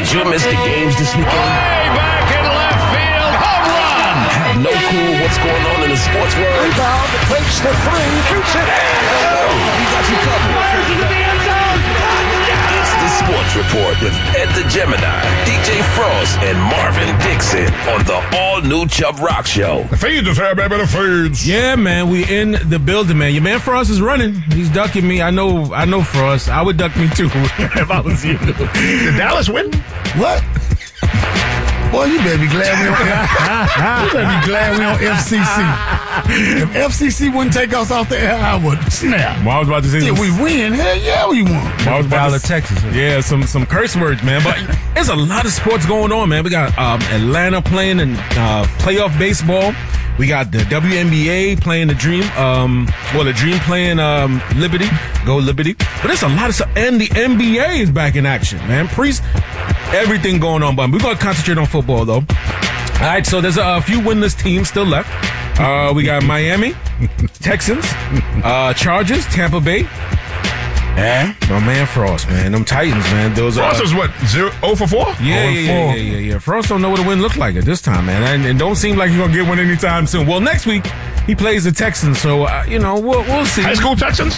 Did you miss the games this weekend? Way back in left field, home run! Have no clue what's going on in the sports world? Rebound, takes the three, shoots it in. We got you covered. Fires into the end zone. It's the Sports Report with Ed the Gemini, DJ Frost, and Marvin Dixon on the all-new Chubb Rock Show. The feeds is here, baby, the feeds. Yeah, man, we in the building, man. Your man Frost is running. He's ducking me. I know Frost. I would duck me too if I was you. Did Dallas win? What? Boy, you better be glad we on FCC. If FCC wouldn't take us off the air, I would snap. Well, I was about to say, Did we win? Hell yeah, we won. I was about to Texas. Yeah, some curse words, man. But there's a lot of sports going on, man. We got Atlanta playing in playoff baseball. We got the WNBA playing the Dream. The Dream playing Liberty. Go Liberty. But there's a lot of stuff. And the NBA is back in action, man. Everything going on. But we're going to concentrate on football, though. All right, so there's a few winless teams still left. We got Miami, Texans, Chargers, Tampa Bay. Yeah, my man Frost, man. Them Titans, man. Those Frost is what, 0 for 4? Yeah. Frost don't know what a win looked like at this time, man. And don't seem like he's going to get one anytime soon. Well, next week, he plays the Texans, so, we'll see. High school Texans?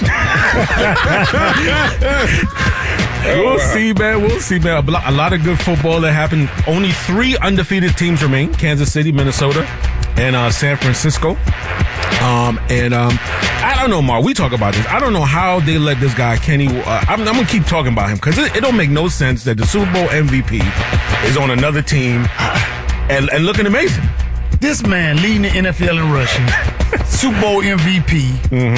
We'll see, man. A lot of good football that happened. Only 3 undefeated teams remain: Kansas City, Minnesota, and San Francisco. I don't know, Mark. We talk about this. I don't know how they let this guy, Kenny. I'm going to keep talking about him because it don't make no sense that the Super Bowl MVP is on another team and looking amazing. This man leading the NFL in rushing, Super Bowl MVP.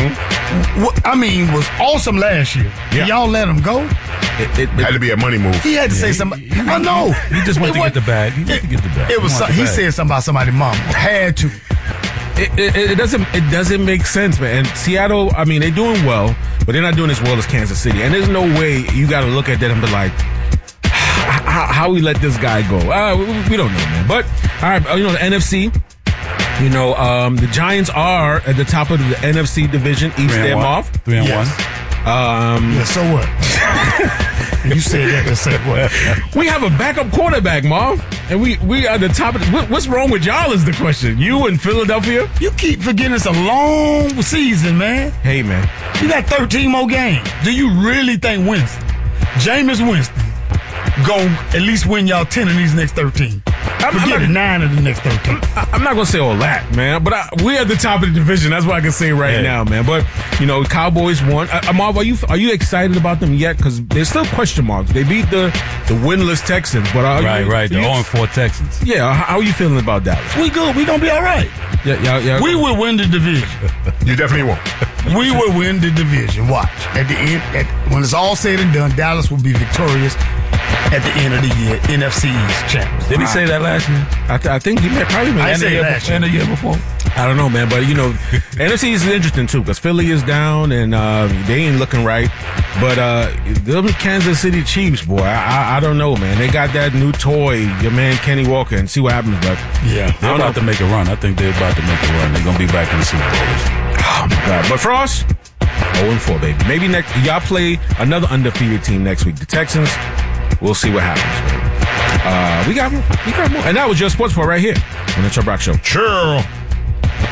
Was awesome last year. Yeah. Y'all let him go? It had to be a money move. He had to say something. I know. He just went to get the bag. He went to get the bag. He said something about somebody's mom. Had to. It doesn't make sense, man. And Seattle, they're doing well, but they're not doing as well as Kansas City. And there's no way you got to look at that and be like, how we let this guy go? We don't know, man. But all right, the NFC. The Giants are at the top of the NFC division. Each them off 3-1. Yeah, so what? You said that to say what? We have a backup quarterback, Marv, and we are the top. What's wrong with y'all is the question. You in Philadelphia? You keep forgetting it's a long season, man. Hey, man. You got 13 more games. Do you really think Jameis Winston, gonna at least win y'all 10 of these next 13? Forget 9 of the next 13. I'm not going to say all that, man, but we're at the top of the division. That's what I can say right now, man. But, Cowboys won. Marv, are you excited about them yet? Because there's still question marks. They beat the winless Texans. But Right. The 0-4 Texans. Yeah, how are you feeling about Dallas? We good. We going to be all right. Yeah. We will win the division. You definitely won't. We will win the division. Watch. At the end, when it's all said and done, Dallas will be victorious at the end of the year, NFC East champions. Did he say that last year? I think he probably been. I say last year. And the year before? I don't know, man. But, NFC East is interesting, too, because Philly is down and they ain't looking right. But them Kansas City Chiefs, boy, I don't know, man. They got that new toy, your man Kenny Walker, and see what happens. But they're about to make a run. I think they're about to make a run. They're going to be back in the Super Bowl this year. Oh, my God. But Frost, 0-4, baby. Maybe y'all play another undefeated team next week. The Texans, we'll see what happens, man. We got more. And that was your Sports Report right here on the Chubb Rock Show. Sure.